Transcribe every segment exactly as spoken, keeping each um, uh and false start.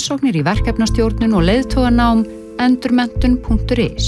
rannsóknir í verkefnastjórnun og leiðtoganám endurmenntun punktur is.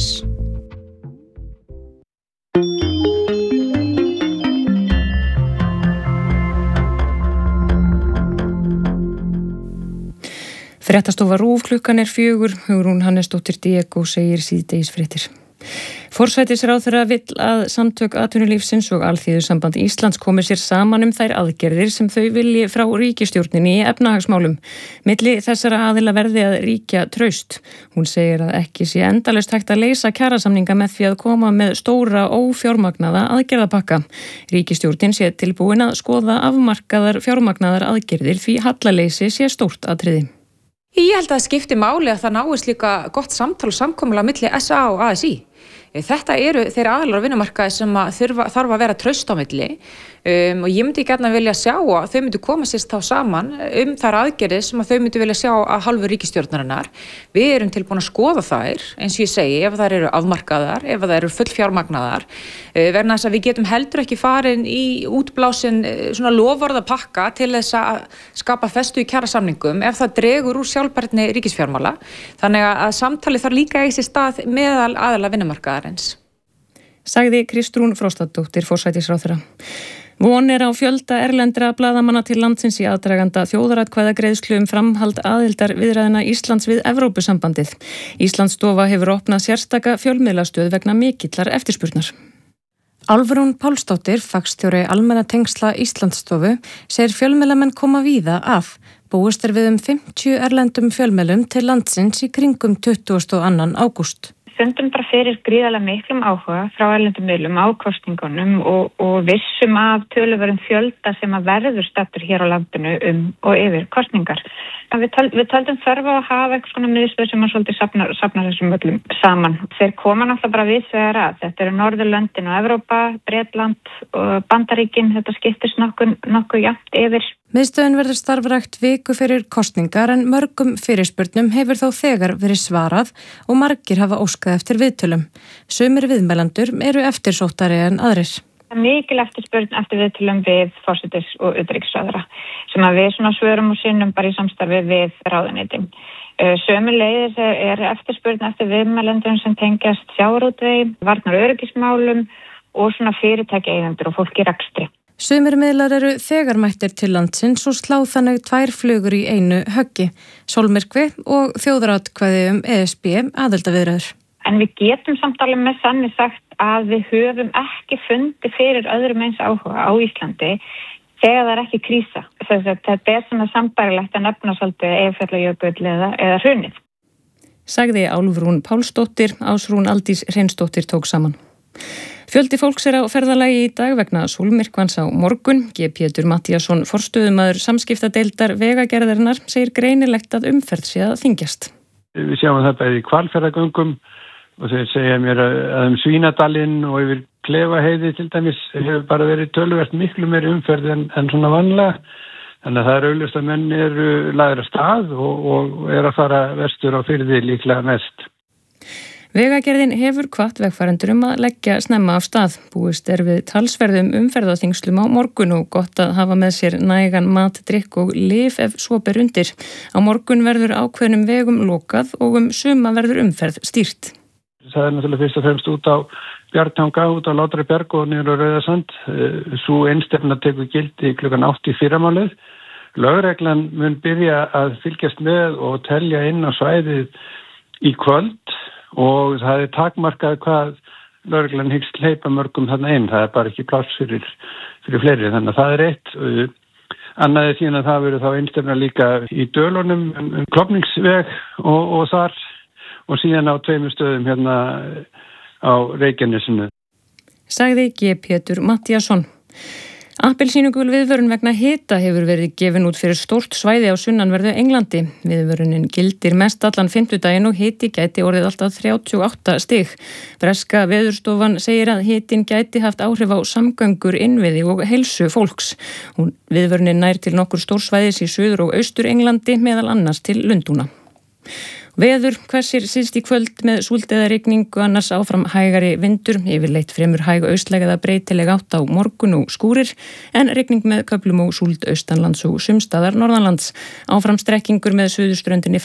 Fréttastofa RÚV klukkan er fjögur, Hugrún Hannesdóttir Diego segir síðdegisfréttir. Forsætisráðherra vill að samtök atvinnulífsins og Alþýðusamband Íslands komi sér saman um þær aðgerðir sem þau vilji frá ríkisstjórninni í efnahagsmálum. Milli þessara aðila verði að ríkja traust. Hún segir að ekki sé endalaust hægt að leysa kjarasamninga með því að koma með stóra ófjármagnaða aðgerðapakka. Ríkisstjórnin sé tilbúin að skoða afmarkaðar fjármagnaðar aðgerðir því hallaleysi sé stórt atriði. Ég held að það skipti máli að það náist líka gott samtal og samkomulag milli S A og A S Í. Þetta eru þeir aðilar á vinnumarkaði sem að þurfa, þarf að vera traust á milli um, og ég myndi gjarnan vilja sjá að þau myndu koma sér þá saman um þær aðgerðir sem að þau myndu vilja sjá að hálfu ríkisstjórnarinnar. Við erum tilbúin að skoða þær, eins og ég segi, ef þær eru afmarkaðar, ef þær eru fullfjármagnaðar, uh, verðan þess að við getum heldur ekki farin í útblásin uh, svona loforðapakka til þess að skapa festu í kjarasamningum ef það dregur úr sjálfbærni ríkisfjármála. Þannig að samtali þarf líka að eiga sér stað meðal aðila vinnumarkaðarins. Sagði Kristrún Frostadóttir forsætisráðherra. Von er á fjölda erlendra blaðamanna til landsins í aðdraganda þjóðaratkvæðagreiðslu um framhald aðildar viðræðina Íslands við Evrópusambandið. Íslandsstofa hefur opnað sérstaka fjölmiðlastöð vegna mikillar eftirspurnar. Álfrún Pálsdóttir, fagstjóri almannatengsla Íslandsstofu, segir fjölmiðlamenn koma víða að. Búist er við um fimmtíu erlendum fjölmiðlum til landsins í kringum tuttugasta og annan ágúst. Fundum bara fyrir gríðarlega miklum áhuga frá erlendum miðlum á kosningunum og, og vissum af töluverðum fjölda sem að verður staddur hér á landinu um og yfir kosningar. Við, tal, við taldum þörf að hafa eitthvað svona miðstöð sem að svolítið safna, safna þessum öllum saman. Þeir koma náttúrulega bara við þegar að þetta eru Norðurlöndin og Evrópa, Bretland og Bandaríkin, þetta skiptist nokkuð nokkuð jafnt yfir. Miðstöðin verður starfrækt viku fyrir kosningar en mörgum fyrirspurnum hefur þó þegar verið svarað og margir hafa óskað eftir viðtölum. Sumir viðmælendur eru eftirsóttari en aðrir. Mikil eftirspurn eftir viðtölum við forsætis- og utanríkisráðherra sem að við svona svörum og sinnum bara í samstarfi við ráðuneytin. Sömuleiðis er eftirspurn eftir viðmælendur sem tengjast sjávarútvegi, varnar- og öryggismálum og svona fyrirtækjaeigendur og fólk í rekstri. Sumir miðlar eru þegar mættir til landsins og slá þannig tvær flugur í einu höggi, sólmyrkvi og þjóðaratkvæði um E S B aðildarviðræður. En við getum samt alveg með sanni sagt að við höfum ekki fundið fyrir öðrum eins áhuga á Íslandi þegar það er ekki krísa. Þetta er svona sambærilegt að nefna svolítið Eyjafjallajökull eða, eða hrunið. Sagði Álfrún Pálsdóttir, Ásrún Aldís Hreinsdóttir tók saman. Fjöldi fólks er á ferðalagi í dag vegna sólmyrkvans á morgun. G. Pétur Mattíasson, forstöðumaður samskiptadeildar vegagerðarinnar, segir greinilegt að umferð sé að þyngjast. Við sjáum það bæði í Hvalfjarðargöngum og þeir segja mér að um Svínadalinn og yfir Klefaheiði til dæmis hefur bara verið töluvert miklu meiri umferð en, en svona vanlega. Þannig að það er augljóst að menn eru lagðir af stað og, og er að fara vestur á firði líklega mest. Vegagerðin hefur hvatt vegfarendur um að leggja snemma af stað. Búist er við talsverðum umferðaþingslum á morgun og gott að hafa með sér nægan mat, drykk og lyf ef svo ber undir. Á morgun verður ákveðnum vegum lokað og um suma verður umferð stýrt. Það er náttúrulega fyrst og fremst út á Bjartanga, út á Látrabjarg og niður á Rauðasand. Sú einstefna tekur gildi klukkan átta í fyrramálið. Lögreglan mun byrja að fylgjast með og telja inn á svæðið í kvöld. Og það er takmarkað hvað lögreglan hyggst hleypa mörgum þarna inn. Það er bara ekki pláss fyrir, fyrir fleiri. Þannig að það er eitt. Annað er síðan að það verður þá einstefna líka í Dölunum, um, um Klofningsveg og, og þar. Og síðan á tveimur stöðum hérna á Reykjanesinu. Sagði G. Pétur Mattíasson. Appelsínugul viðvörun vegna hita hefur verið gefin út fyrir stórt svæði á sunnanverðu Englandi. Viðvörunin gildir mest allan fimmtudaginn og hiti gæti orðið alltaf þrjátíu og átta stig. Breska veðurstofan segir að hitin gæti haft áhrif á samgöngur, innviði og heilsu fólks. Hún viðvörunin nær til nokkur stór svæðis í suður og austur Englandi meðal annars til Lundúna. Veður hvessir síðst í kvöld með súld eða rigningu, annars áfram hægari vindur, yfirleitt fremur hæg austlæg eða breytileg átt á morgun og skúrir, en rigning með köflum og súld austanlands og sumstaðar norðanlands. Áfram strekkingur með suðurströndinni